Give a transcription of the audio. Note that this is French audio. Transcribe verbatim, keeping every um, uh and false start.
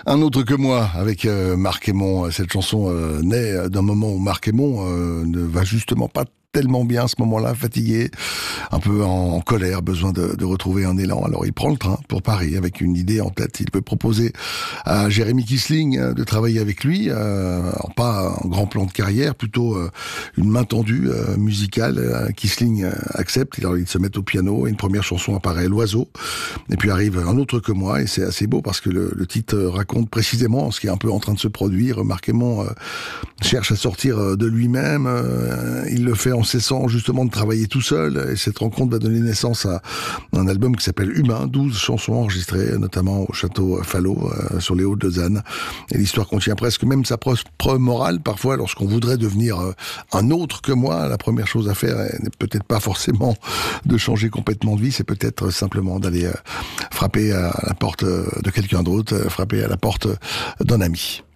Un autre que moi, avec euh, Marc Aymon. Cette chanson euh, naît d'un moment où Marc Aymon euh, ne va justement pas tellement bien à ce moment-là, fatigué, un peu en, en colère, besoin de, de retrouver un élan. Alors il prend le train pour Paris avec une idée en tête. Il peut proposer à Jérémy Kissling de travailler avec lui, euh, alors pas un grand plan de carrière, plutôt euh, une main tendue euh, musicale. Euh, Kissling euh, accepte, alors ils se mettent au piano, et une première chanson apparaît, L'Oiseau, et puis arrive Un autre que moi, et c'est assez beau parce que le, le titre raconte précisément ce qui est un peu en train de se produire. Marc Aymon euh, cherche à sortir de lui-même, euh, il le fait en cessant justement de travailler tout seul, et cette rencontre va donner naissance à un album qui s'appelle Humain, douze chansons enregistrées, notamment au château Fallot, euh, sur les Hauts de Lausanne. Et l'histoire contient presque même sa propre morale. Parfois, lorsqu'on voudrait devenir euh, un autre que moi, la première chose à faire n'est peut-être pas forcément de changer complètement de vie, c'est peut-être simplement d'aller euh, frapper à la porte de quelqu'un d'autre, frapper à la porte d'un ami.